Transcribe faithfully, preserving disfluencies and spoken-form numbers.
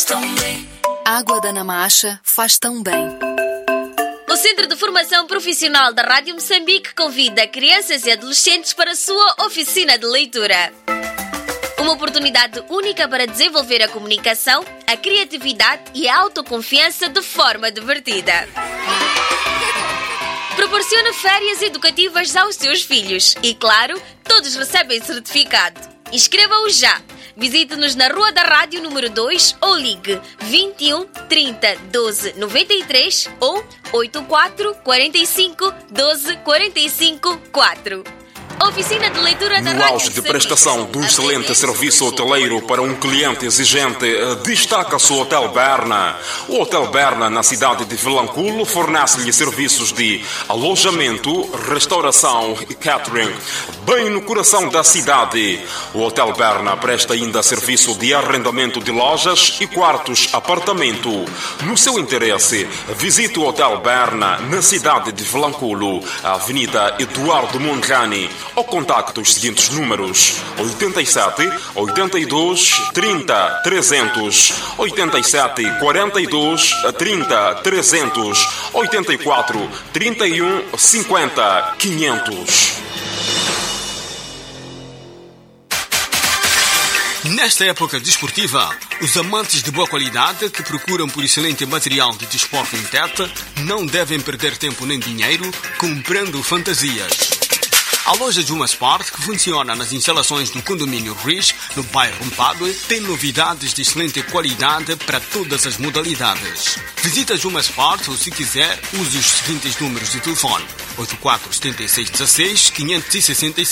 tão bem. Água da Namacha faz tão bem. O Centro de Formação Profissional da Rádio Moçambique convida crianças e adolescentes para a sua oficina de leitura. Uma oportunidade única para desenvolver a comunicação, a criatividade e a autoconfiança de forma divertida. Proporciona férias educativas aos seus filhos e, claro, todos recebem certificado. Inscreva-o já! Visite-nos na Rua da Rádio número dois ou ligue vinte e um, trinta, doze, noventa e três ou oitenta e quatro, quarenta e cinco, doze, quarenta e cinco, quatro. Oficina de leitura da No Rádio auge de prestação do excelente serviço hoteleiro para um cliente exigente, destaca-se o Hotel Berna. O Hotel Berna, na cidade de Vilanculo, fornece-lhe serviços de alojamento, restauração e catering, bem no coração da cidade. O Hotel Berna presta ainda serviço de arrendamento de lojas e quartos apartamento. No seu interesse, visite o Hotel Berna na cidade de Vilanculo, a Avenida Eduardo Mondlane, ou contacte os seguintes números: oitenta e sete, oitenta e dois, trinta, trezentos, oitenta e sete, quarenta e dois, trinta, trezentos, oitenta e quatro, trinta e um, cinquenta, quinhentos. Nesta época desportiva, os amantes de boa qualidade que procuram por excelente material de desporto em Tete não devem perder tempo nem dinheiro comprando fantasias. A loja Juma Sport, que funciona nas instalações do condomínio Riz, no bairro Mpadue, tem novidades de excelente qualidade para todas as modalidades. Visita Juma Sport ou, se quiser, use os seguintes números de telefone: oito quatro sete seis um seis, cinco seis seis